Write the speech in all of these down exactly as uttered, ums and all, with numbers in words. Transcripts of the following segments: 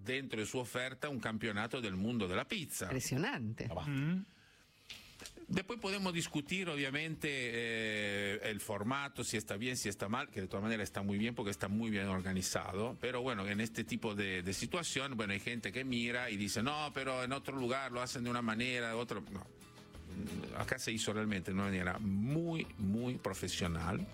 dentro de su oferta un campeonato del mundo de la pizza. Impresionante. Ah, mm. Después podemos discutir, obviamente, eh, el formato, si está bien, si está mal, que de todas maneras está muy bien porque está muy bien organizado. Pero bueno, en este tipo de, de situación, bueno, hay gente que mira y dice, no, pero en otro lugar lo hacen de una manera, otro... No. Acá se hizo realmente de una manera muy, muy profesional.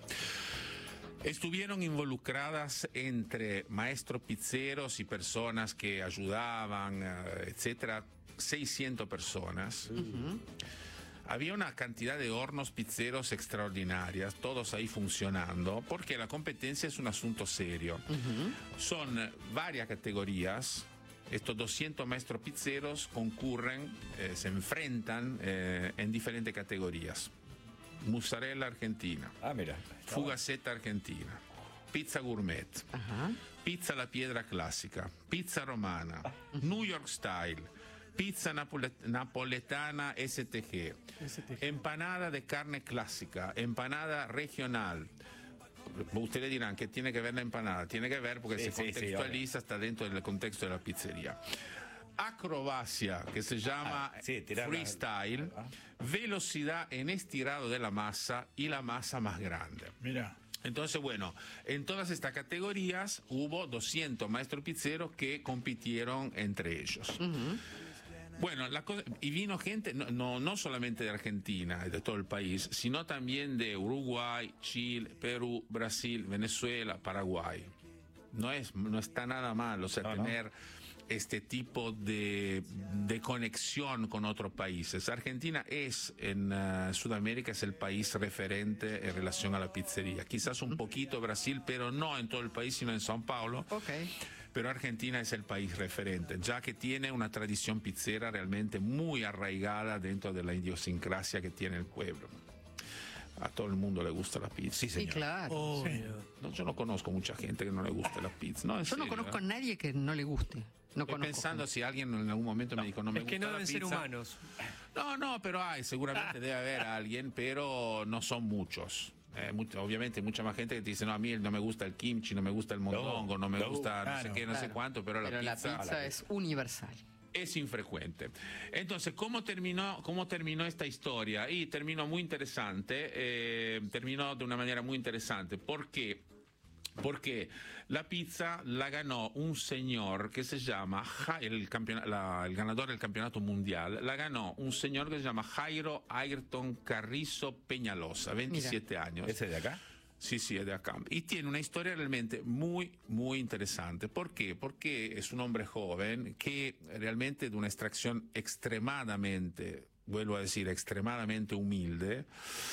Estuvieron involucradas entre maestros pizzeros y personas que ayudaban, etcétera, seiscientas personas. Uh-huh. Había una cantidad de hornos pizzeros extraordinarias, todos ahí funcionando, porque la competencia es un asunto serio. Uh-huh. Son varias categorías. Estos doscientos maestros pizzeros concurren, eh, se enfrentan eh, en diferentes categorías. Mozzarella argentina, ah, mira, fugaceta argentina, pizza gourmet, uh-huh. pizza alla piedra clásica, pizza romana, New York style, pizza napolet- napoletana S T G, S T G, empanada de carne clásica, empanada regional. Ustedes dirán que tiene que ver la empanada, tiene que ver porque sí, se sí, contextualiza, sí, está dentro del contexto de la pizzería. Acrobacia, que se llama ah, sí, freestyle, la... velocidad en estirado de la masa y la masa más grande. Mira. Entonces, bueno, en todas estas categorías hubo doscientos maestros pizzeros que compitieron entre ellos. Uh-huh. Bueno, la cosa, y vino gente, no, no, no solamente de Argentina, de todo el país, sino también de Uruguay, Chile, Perú, Brasil, Venezuela, Paraguay. No, es, no está nada mal, o sea, no, tener... No. este tipo de, de conexión con otros países. Argentina es, en uh, Sudamérica, es el país referente en relación a la pizzería. Quizás un poquito Brasil, pero no en todo el país, sino en São Paulo. Okay. Pero Argentina es el país referente, ya que tiene una tradición pizzera realmente muy arraigada dentro de la idiosincrasia que tiene el pueblo. A todo el mundo le gusta la pizza. Sí, señor. Sí, claro. Oh, sí. No, yo no conozco mucha gente que no le guste la pizza. No, yo serio, no conozco ¿eh? a nadie que no le guste. No Estoy pensando si alguien en algún momento no, me dijo no me es gusta que no la deben pizza. ser humanos. No, no, pero hay, seguramente debe haber alguien, pero no son muchos. Eh, mucho, obviamente mucha más gente que te dice, no, a mí no me gusta el kimchi, no me gusta el mondongo, no, no me no, gusta claro, no sé qué, no claro. sé cuánto, pero, pero la pizza, la pizza es universal. Es infrecuente. Entonces, ¿cómo terminó, cómo terminó esta historia? Y terminó muy interesante, eh, terminó de una manera muy interesante. ¿Por qué? Porque la pizza la ganó un señor que se llama, el, la, el ganador del campeonato mundial, la ganó un señor que se llama Jairo Ayrton Carrizo Peñalosa, veintisiete Mira. años. ¿Ese de acá? Sí, sí, es de acá. Y tiene una historia realmente muy, muy interesante. ¿Por qué? Porque es un hombre joven que realmente de una extracción extremadamente, vuelvo a decir, extremadamente humilde.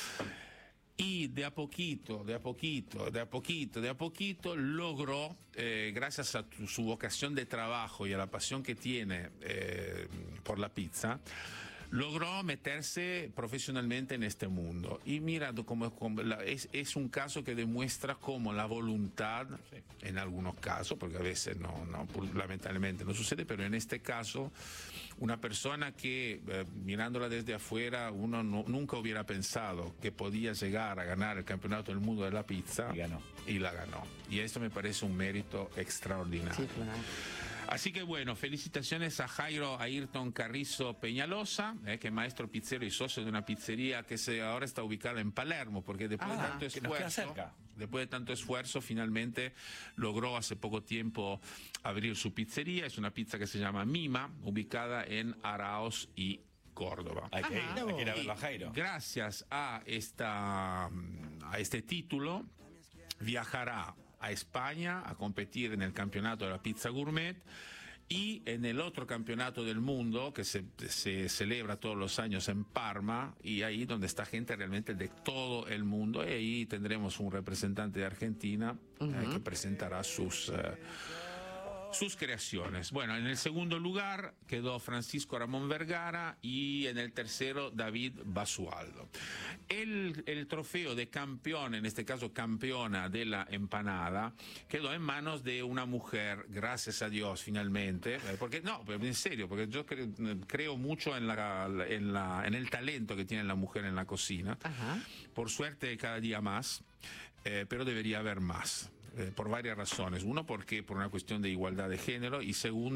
Y de a poquito, de a poquito, de a poquito, de a poquito logró, eh, gracias a tu, su vocación de trabajo y a la pasión que tiene eh, por la pizza, logró meterse profesionalmente en este mundo. Y mira, como, como la, es, es un caso que demuestra cómo la voluntad, sí, en algunos casos, porque a veces no, no, lamentablemente no sucede, pero en este caso, una persona que eh, mirándola desde afuera, uno no, nunca hubiera pensado que podía llegar a ganar el campeonato del mundo de la pizza, y ganó. Y la ganó. Y esto me parece un mérito extraordinario. Sí, claro. Así que bueno, felicitaciones a Jairo Ayrton Carrizo Peñalosa, eh, que es maestro pizzero y socio de una pizzería que se, ahora está ubicada en Palermo, porque después, ah, de tanto esfuerzo, después de tanto esfuerzo, finalmente logró hace poco tiempo abrir su pizzería. Es una pizza que se llama Mima, ubicada en Arauz y Córdoba. Hay que, ir, hay que ir a verlo a Jairo. Gracias a, esta, a este título, viajará a España a competir en el campeonato de la pizza gourmet y en el otro campeonato del mundo que se, se celebra todos los años en Parma, y ahí donde está gente realmente de todo el mundo, y ahí tendremos un representante de Argentina uh-huh. eh, que presentará sus... Uh, sus creaciones. Bueno, en el segundo lugar quedó Francisco Ramón Vergara y en el tercero David Basualdo. El, el trofeo de campeón, en este caso campeona de la empanada, quedó en manos de una mujer, gracias a Dios, finalmente, porque no, pero en serio, porque yo creo, creo mucho en, la, en, la, en el talento que tiene la mujer en la cocina. Ajá. Por suerte cada día más, eh, pero debería haber más. Eh, por varias razones. Uno, porque por una cuestión de igualdad de género, y segundo,